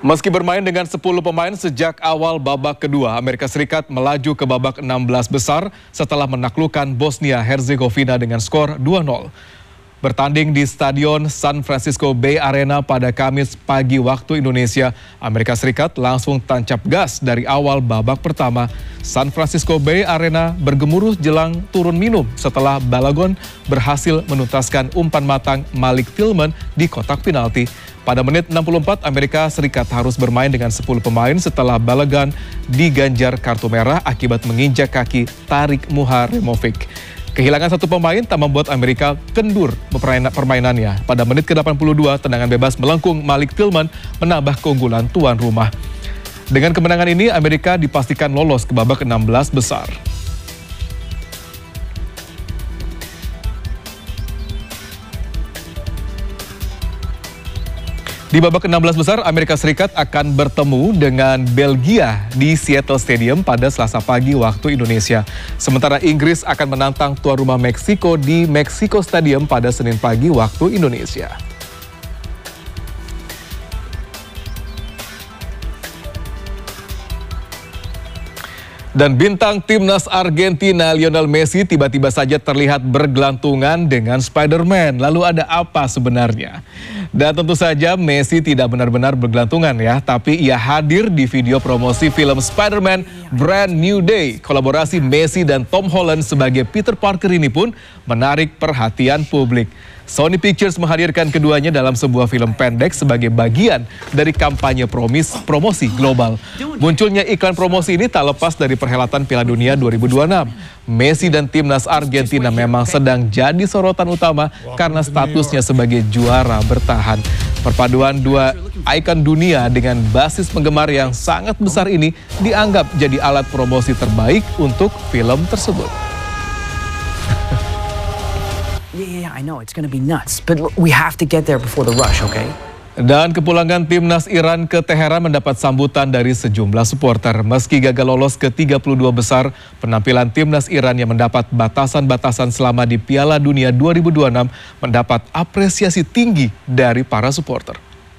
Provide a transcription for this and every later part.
Meski bermain dengan 10 pemain sejak awal babak kedua, Amerika Serikat melaju ke babak 16 besar setelah menaklukkan Bosnia-Herzegovina dengan skor 2-0. Bertanding di Stadion San Francisco Bay Arena pada Kamis pagi waktu Indonesia, Amerika Serikat langsung tancap gas dari awal babak pertama. San Francisco Bay Arena bergemuruh jelang turun minum setelah Balogun berhasil menuntaskan umpan matang Malik Tillman di kotak penalti. Pada menit 64, Amerika Serikat harus bermain dengan 10 pemain setelah Balogun diganjar kartu merah akibat menginjak kaki Tarik Muharemovic. Kehilangan satu pemain tak membuat Amerika kendur permainannya. Pada menit ke-82, tendangan bebas melengkung Malik Tillman menambah keunggulan tuan rumah. Dengan kemenangan ini, Amerika dipastikan lolos ke babak 16 besar. Di babak 16 besar, Amerika Serikat akan bertemu dengan Belgia di Seattle Stadium pada Selasa pagi waktu Indonesia. Sementara Inggris akan menantang tuan rumah Meksiko di Mexico Stadium pada Senin pagi waktu Indonesia. Dan bintang timnas Argentina Lionel Messi tiba-tiba saja terlihat bergelantungan dengan Spider-Man. Lalu ada apa sebenarnya? Dan tentu saja Messi tidak benar-benar bergelantungan ya, tapi ia hadir di video promosi film Spider-Man Brand New Day. Kolaborasi Messi dan Tom Holland sebagai Peter Parker ini pun menarik perhatian publik. Sony Pictures menghadirkan keduanya dalam sebuah film pendek sebagai bagian dari kampanye promosi global. Munculnya iklan promosi ini tak lepas dari perhelatan Piala Dunia 2026. Messi dan timnas Argentina memang sedang jadi sorotan utama karena statusnya sebagai juara bertahan. Perpaduan dua ikon dunia dengan basis penggemar yang sangat besar ini dianggap jadi alat promosi terbaik untuk film tersebut. Yeah, I know it's gonna be nuts, but we have to get there before the rush, okay? Dan kepulangan timnas Iran ke Teheran mendapat sambutan dari sejumlah supporter. Meski gagal lolos ke 32 besar, penampilan timnas Iran yang mendapat batasan-batasan selama di Piala Dunia 2026 mendapat apresiasi tinggi dari para supporter.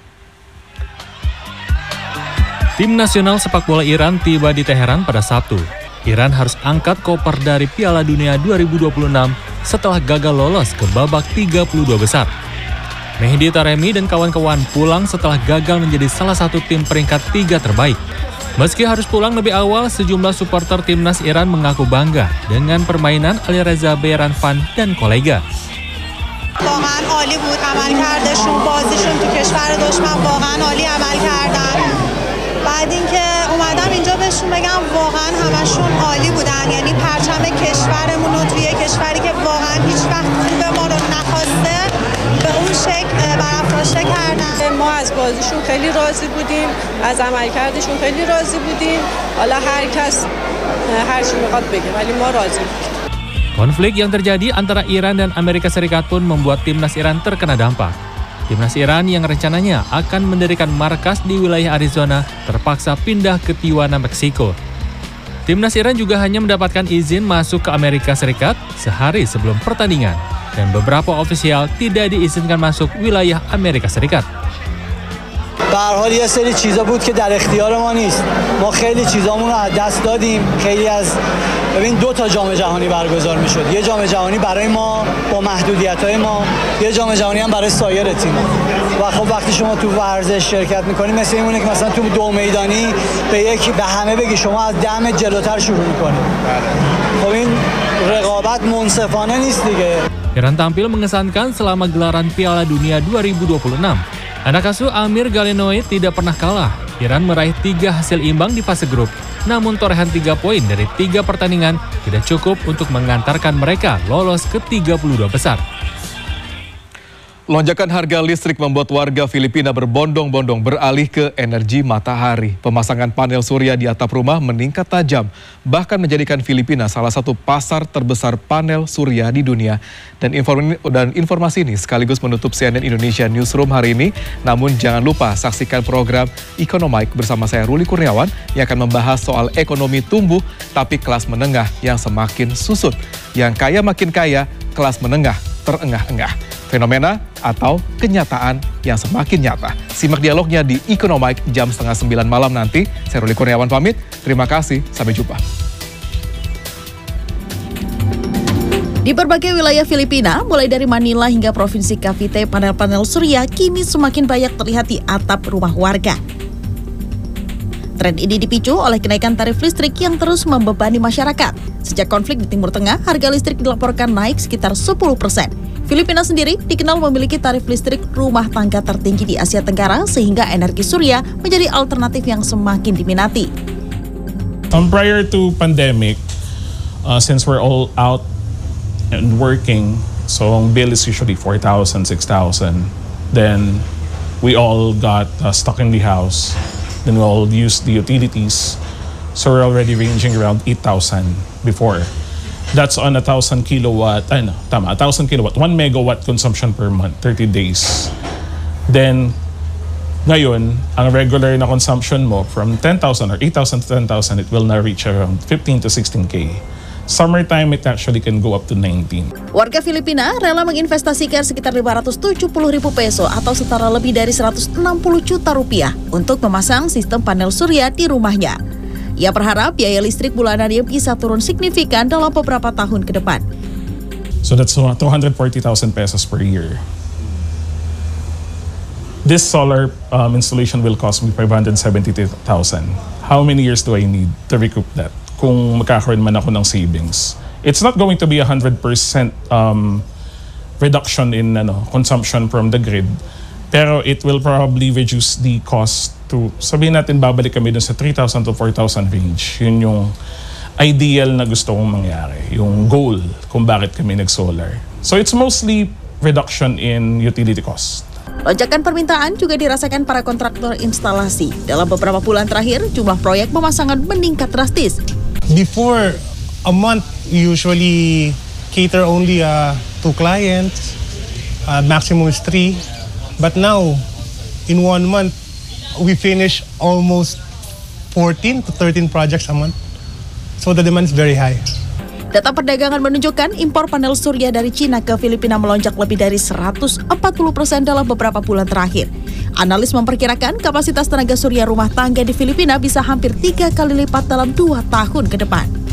Tim nasional sepak bola Iran tiba di Teheran pada Sabtu. Iran harus angkat koper dari Piala Dunia 2026 setelah gagal lolos ke babak 32 besar. Mehdi Taremi dan kawan-kawan pulang setelah gagal menjadi salah satu tim peringkat 3 terbaik. Meski harus pulang lebih awal, sejumlah supporter timnas Iran mengaku bangga dengan permainan Alireza Behranfan dan kolega. واقعا عالی بود عملکردشون بازیشون تو کشور دشمن واقعا عالی عمل کردن بعد اینکه اومدم اینجا بهشون بگم واقعا همشون عالی بودن یعنی پرچم کشورمون رو توی کشوری که واقعا هیچ وقت خوب ما رو نخواسته به اون شکل برافراشته کردن ما از بازیشون خیلی راضی بودیم از عملکردشون خیلی راضی بودیم حالا هر کس هر چی میخواد بگه ولی ما راضی بودیم. Konflik yang terjadi antara Iran dan Amerika Serikat pun membuat timnas Iran terkena dampak. Timnas Iran yang rencananya akan mendirikan markas di wilayah Arizona terpaksa pindah ke Tijuana, Meksiko. Timnas Iran juga hanya mendapatkan izin masuk ke Amerika Serikat sehari sebelum pertandingan dan beberapa ofisial tidak diizinkan masuk wilayah Amerika Serikat. به هر حال یه سری چیزا بود که در اختیار ما نیست. ما خیلی چیزامون رو از دست دادیم. خیلی از ببین 2 تا جام جهانی برگزار میشد. یه جام جهانی برای ما با محدودیت‌های ما، یه جام جهانی هم برای سایر تیم‌ها. و خب وقتی شما تو ورزش شرکت می‌کنید مثل اینه که مثلا تو دو میدانی به همه بگی شما از دم جلوتر شروع می‌کنید. خب این رقابت منصفانه نیست دیگه. Iran tampil mengesankan selama gelaran Piala Dunia 2026. Anak asuh Amir Galenoy tidak pernah kalah. Iran meraih 3 hasil imbang di fase grup. Namun torehan 3 poin dari 3 pertandingan tidak cukup untuk mengantarkan mereka lolos ke 32 besar. Lonjakan harga listrik membuat warga Filipina berbondong-bondong beralih ke energi matahari. Pemasangan panel surya di atap rumah meningkat tajam, bahkan menjadikan Filipina salah satu pasar terbesar panel surya di dunia. Dan informasi ini sekaligus menutup CNN Indonesia Newsroom hari ini. Namun jangan lupa saksikan program Economic bersama saya Ruli Kurniawan yang akan membahas soal ekonomi tumbuh tapi kelas menengah yang semakin susut. Yang kaya makin kaya, kelas menengah terengah-engah. fenomena atau kenyataan yang semakin nyata. Simak dialognya di Economic jam 8:30 malam nanti. Saya Ruli Kurniawan pamit. Terima kasih, sampai jumpa. Di berbagai wilayah Filipina, mulai dari Manila hingga Provinsi Cavite, panel-panel surya kini semakin banyak terlihat di atap rumah warga. Tren ini dipicu oleh kenaikan tarif listrik yang terus membebani masyarakat. Sejak konflik di Timur Tengah, harga listrik dilaporkan naik sekitar 10%. Filipina sendiri dikenal memiliki tarif listrik rumah tangga tertinggi di Asia Tenggara, sehingga energi surya menjadi alternatif yang semakin diminati. Prior to pandemic, since we're all out and working, so ang bill is usually 4,000, 6,000. Then we all got stuck in the house. Then we all used the utilities. So we're already ranging around 8,000 before. That's on 1,000 kilowatt, 1,000 kilowatt, 1 megawatt consumption per month, 30 days. Then, ngayon, ang regular na consumption mo from 10,000 or 8,000 to 10,000, it will now reach around 15 to 16K. Summertime, it actually can go up to 19. Warga Filipina rela menginvestasikan sekitar 570.000 peso atau setara lebih dari 160 juta rupiah untuk memasang sistem panel surya di rumahnya. Ia berharap biaya listrik bulanannya bisa turun signifikan dalam beberapa tahun ke depan. So that's 240,000 pesos per year. This solar installation will cost me 572,000. How many years do I need to recoup that? Kung magkakaroon man ako ng savings. It's not going to be 100% reduction in consumption from the grid, pero it will probably reduce the cost to, sabihin natin babalik kami dun sa 3,000 to 4,000 range. Yun yung ideal na gusto kong mangyari, yung goal kung bakit kami nag-solar. So it's mostly reduction in utility cost. Lonjakan permintaan juga dirasakan para kontraktor instalasi. Dalam beberapa bulan terakhir, jumlah proyek pemasangan meningkat drastis. Before a month, we usually cater only 2 clients, maximum is 3. But now, in 1 month, we finish almost 14 to 13 projects a month. So the demand is very high. Data perdagangan menunjukkan impor panel surya dari Cina ke Filipina melonjak lebih dari 140% dalam beberapa bulan terakhir. Analis memperkirakan kapasitas tenaga surya rumah tangga di Filipina bisa hampir 3 kali lipat dalam 2 tahun ke depan.